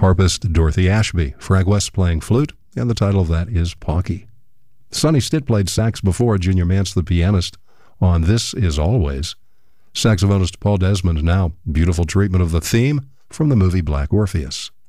harpist Dorothy Ashby, Frank West playing flute, and the title of that is Pauky. Sonny Stitt played sax before, Junior Mance the pianist on This Is Always. Saxophonist Paul Desmond now, beautiful treatment of the theme from the movie Black Orpheus.